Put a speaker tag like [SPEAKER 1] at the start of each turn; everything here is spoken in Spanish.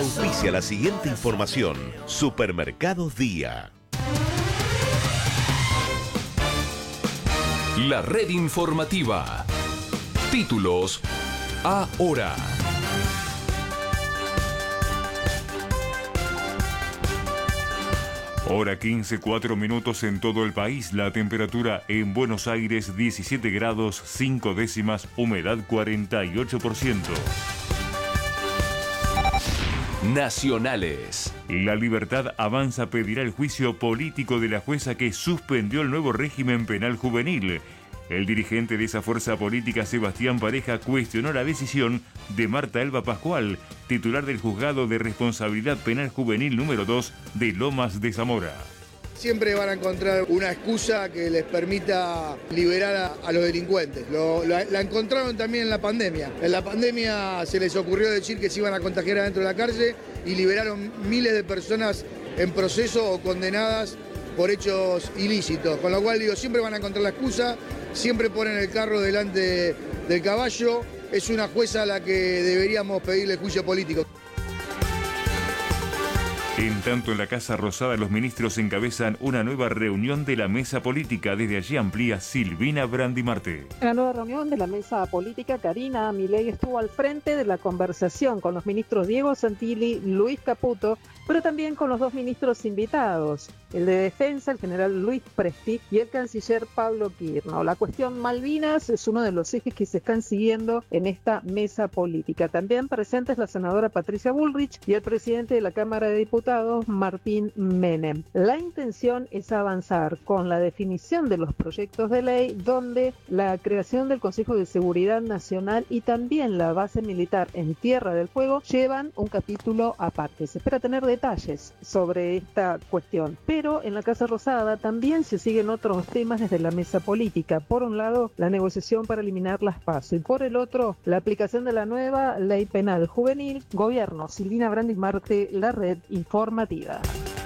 [SPEAKER 1] Auspicia la siguiente información. Supermercados Día.
[SPEAKER 2] La red informativa. Títulos ahora.
[SPEAKER 3] Hora 15, 4 minutos en todo el país. La temperatura en Buenos Aires 17 grados 5 décimas, humedad 48%.
[SPEAKER 2] Nacionales.
[SPEAKER 3] La Libertad Avanza pedirá el juicio político de la jueza que suspendió el nuevo régimen penal juvenil. El dirigente de esa fuerza política, Sebastián Pareja, cuestionó la decisión de Marta Elba Pascual, titular del Juzgado de Responsabilidad Penal Juvenil número 2 de Lomas de Zamora.
[SPEAKER 4] Siempre van a encontrar una excusa que les permita liberar a los delincuentes. La encontraron también en la pandemia. En la pandemia se les ocurrió decir que se iban a contagiar adentro de la cárcel y liberaron miles de personas en proceso o condenadas por hechos ilícitos. Con lo cual digo, siempre van a encontrar la excusa, siempre ponen el carro delante del caballo. Es una jueza a la que deberíamos pedirle juicio político.
[SPEAKER 3] En tanto, en la Casa Rosada, los ministros encabezan una nueva reunión de la mesa política. Desde allí amplía Silvina Brandimarte.
[SPEAKER 5] En la nueva reunión de la mesa política, Karina Milei estuvo al frente de la conversación con los ministros Diego Santilli, Luis Caputo, pero también con los dos ministros invitados, el de Defensa, el general Luis Presti, y el canciller Pablo Quirno. La cuestión Malvinas es uno de los ejes que se están siguiendo en esta mesa política. También presentes la senadora Patricia Bullrich y el presidente de la Cámara de Diputados, Martín Menem. La intención es avanzar con la definición de los proyectos de ley, donde la creación del Consejo de Seguridad Nacional y también la base militar en Tierra del Fuego llevan un capítulo aparte. Se espera tener detalles sobre esta cuestión, pero en la Casa Rosada también se siguen otros temas desde la mesa política. Por un lado, la negociación para eliminar las PASO y por el otro, la aplicación de la nueva ley penal juvenil. Gobierno. Silvina Brandimarte, la red informativa.